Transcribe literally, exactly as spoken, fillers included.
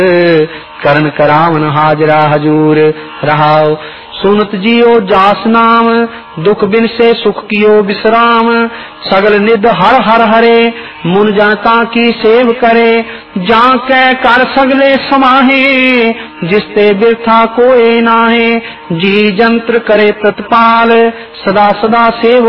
करन करावन हाजरा हजूर। रहाओ सुनत जियो जास नाम, दुख बिन से सुख कियो विश्राम। सगल निध हर हर हरे, मुन जनता की सेव करे। जाके कर सगले समाहे, जिसते बिरथा कोई नाहे। जी जंत्र करे तत्पाल, सदा सदा सेव